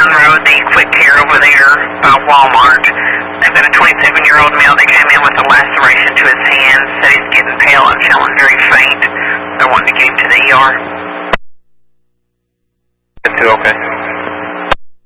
down the road, the Quick Care over there by Walmart. They've got a 27-year-old male that came in with a laceration to his hand, said he's getting pale and feeling very faint. They're wanting to get him to the ER. That's okay.